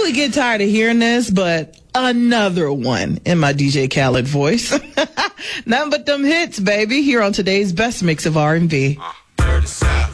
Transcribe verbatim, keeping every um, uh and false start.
probably get tired of hearing this, but another one in my D J Khaled voice. Nothing but them hits, baby, here on today's best mix of R and B. Uh,